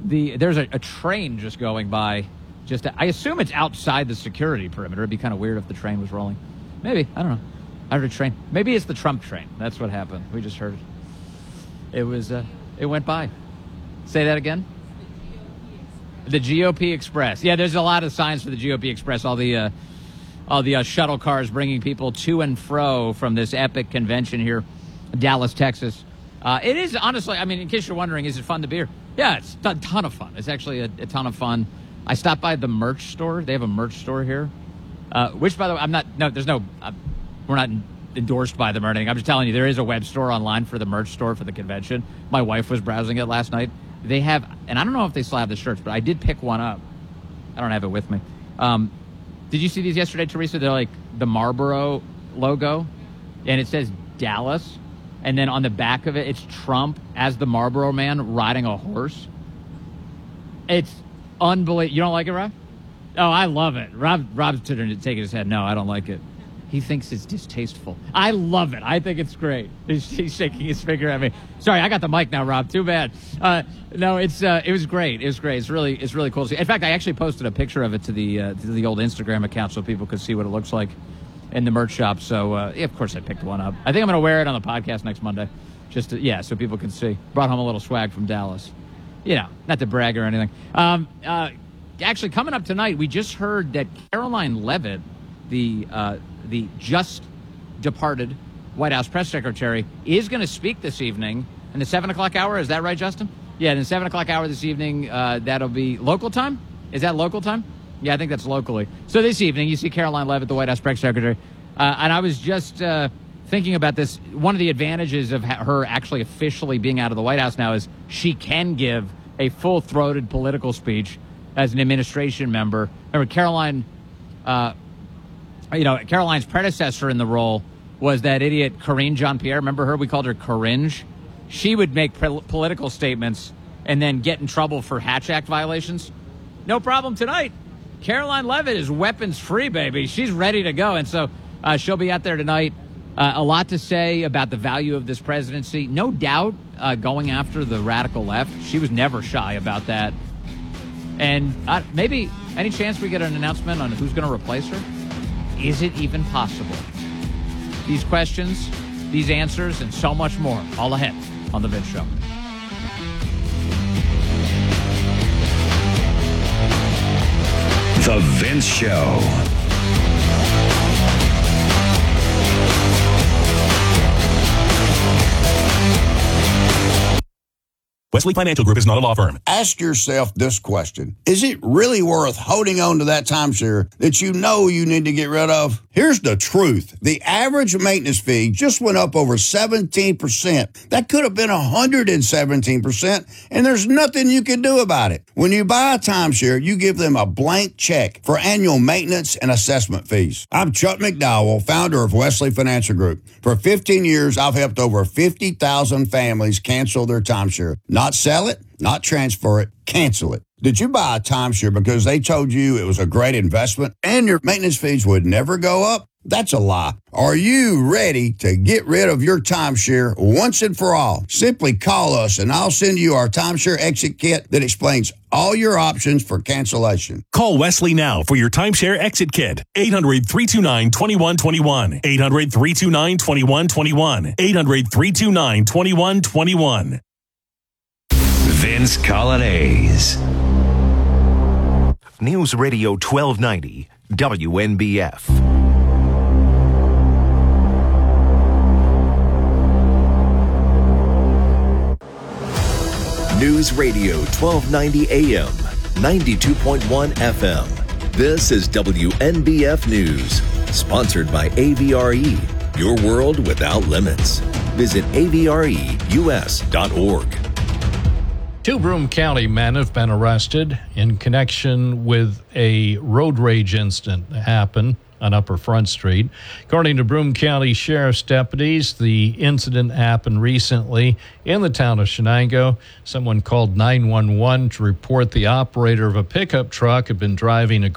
there's a train just going by. I assume it's outside the security perimeter. It'd be kind of weird if the train was rolling. Maybe. I don't know. I heard a train. Maybe it's the Trump train. That's what happened. We just heard it. It went by. Say that again? The GOP Express. Yeah, there's a lot of signs for the GOP Express. All the shuttle cars bringing people to and fro from this epic convention here, Dallas, Texas. It is, honestly, I mean, in case you're wondering, is it fun to be here? Yeah, it's a ton of fun. It's actually a ton of fun. I stopped by the merch store. They have a merch store here, which, by the way, we're not endorsed by them or anything. I'm just telling you, there is a web store online for the merch store for the convention. My wife was browsing it last night. They have, and I don't know if they still have the shirts, but I did pick one up. I don't have it with me. Did you see these yesterday, Teresa? They're like the Marlboro logo, and it says Dallas. And then on the back of it, it's Trump as the Marlboro man riding a horse. It's unbelievable. You don't like it, Rob? Oh, I love it. Rob's taking his head. No, I don't like it. He thinks it's distasteful. I love it. I think it's great. He's shaking his finger at me. Sorry, I got the mic now, Rob. Too bad. No, it was great. It was great. It's really cool to see. In fact, I actually posted a picture of it to the old Instagram account so people could see what it looks like in the merch shop. So, yeah, of course, I picked one up. I think I'm going to wear it on the podcast next Monday, so people can see. Brought home a little swag from Dallas. You know, not to brag or anything. Actually, coming up tonight, we just heard that Caroline Leavitt, the just departed White House press secretary, is going to speak this evening in the 7 o'clock hour. Is that right, Justin? Yeah, in the 7 o'clock hour this evening, that'll be local time? Is that local time? Yeah, I think that's locally. So this evening, you see Caroline Leavitt, the White House press secretary. And I was just thinking about this. One of the advantages of her actually officially being out of the White House now is she can give a full-throated political speech as an administration member. Remember, Caroline's predecessor in the role was that idiot Karine Jean-Pierre. Remember her? We called her Coringe. She would make political statements and then get in trouble for Hatch Act violations. No problem tonight. Caroline Leavitt is weapons-free, baby. She's ready to go. And so she'll be out there tonight. A lot to say about the value of this presidency. No doubt going after the radical left. She was never shy about that. And maybe any chance we get an announcement on who's going to replace her? Is it even possible? These questions, these answers, and so much more, all ahead on The Vince Show. The Vince Show. Wesley Financial Group is not a law firm. Ask yourself this question. Is it really worth holding on to that timeshare that you know you need to get rid of? Here's the truth. The average maintenance fee just went up over 17%. That could have been 117%, and there's nothing you can do about it. When you buy a timeshare, you give them a blank check for annual maintenance and assessment fees. I'm Chuck McDowell, founder of Wesley Financial Group. For 15 years, I've helped over 50,000 families cancel their timeshare. Not sell it, not transfer it, cancel it. Did you buy a timeshare because they told you it was a great investment and your maintenance fees would never go up? That's a lie. Are you ready to get rid of your timeshare once and for all? Simply call us and I'll send you our timeshare exit kit that explains all your options for cancellation. Call Wesley now for your timeshare exit kit. 800-329-2121. 800-329-2121. 800-329-2121. Vince Colonnese. News Radio 1290, WNBF. News Radio 1290 AM, 92.1 FM. This is WNBF News, sponsored by AVRE, your world without limits. Visit avreus.org. 2 Broome County men have been arrested in connection with a road rage incident that happened on Upper Front Street. According to Broome County Sheriff's deputies, the incident happened recently in the town of Shenango. Someone called 911 to report the operator of a pickup truck had been driving